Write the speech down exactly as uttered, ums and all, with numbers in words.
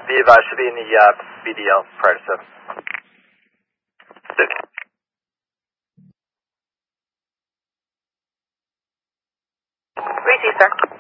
Be advised, should be in the uh, B D L prior to seven. Receive, sir.